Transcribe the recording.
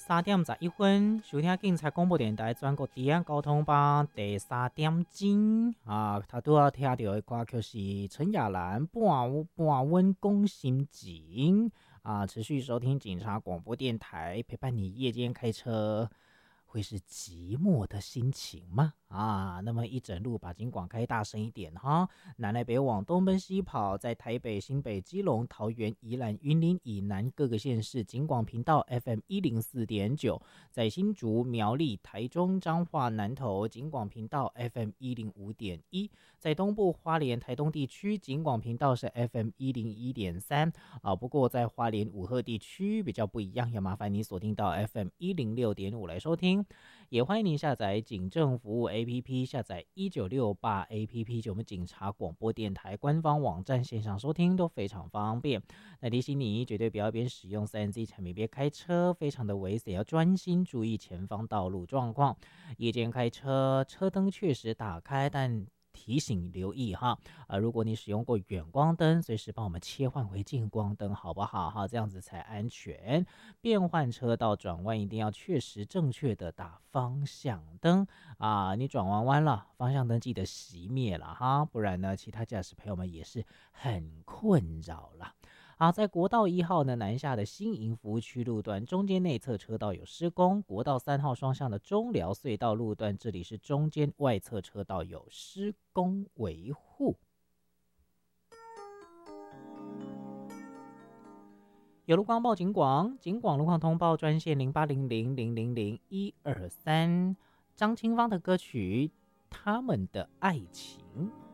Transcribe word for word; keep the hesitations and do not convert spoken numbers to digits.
三点十一分，收听警察广播电台全国治安交通榜第三点钟啊，他都要听到的歌曲是陈雅兰半半温讲心情啊，持续收听警察广播电台，陪伴你夜间开车。会是寂寞的心情吗？啊，那么一整路把警广开大声一点哈，南来北往，东奔西跑，在台北、新北、基隆、桃园、宜兰、云林以南各个县市，警广频道 F M 一零四点九，在新竹、苗栗、台中、彰化、南投，警广频道 F M 一零五点一，在东部花莲、台东地区，警广频道是 F M 一零一点三啊。不过在花莲武鹤地区比较不一样，要麻烦你锁定到 F M 一零六点五来收听。也欢迎您下载警政服务 A P P， 下载一九六八 A P P， 就我们警察广播电台官方网站线上收听都非常方便。那提醒你，绝对不要边使用 三 C 产品边开车，非常的危险，要专心注意前方道路状况。夜间开车，车灯确实打开，但提醒留意哈，呃，如果你使用过远光灯，随时帮我们切换回近光灯，好不好哈？这样子才安全。变换车道转弯一定要确实正确的打方向灯啊！你转弯弯了，方向灯记得熄灭了哈，不然呢，其他驾驶朋友们也是很困扰了。好，在国道一号呢南下的新营服务区路段，中间内侧车道有施工；国道三号双向的中寮隧道路段，这里是中间外侧车道有施工维护。有路况报警广，警广路况通报专线零八零零零零零一二三，张清芳的歌曲《他们的爱情》。